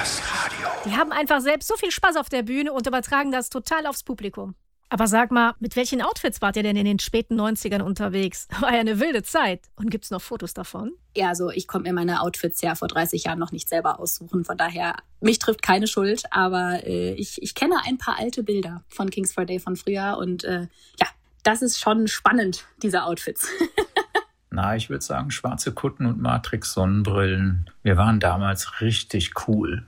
Die haben einfach selbst so viel Spaß auf der Bühne und übertragen das total aufs Publikum. Aber sag mal, mit welchen Outfits wart ihr denn in den späten 90ern unterwegs? War ja eine wilde Zeit. Und gibt's noch Fotos davon? Ja, also ich konnte mir meine Outfits ja vor 30 Jahren noch nicht selber aussuchen. Von daher, mich trifft keine Schuld. Aber ich kenne ein paar alte Bilder von Kings for a Day von früher. Und ja, das ist schon spannend, diese Outfits. Na, ich würde sagen, schwarze Kutten und Matrix-Sonnenbrillen. Wir waren damals richtig cool.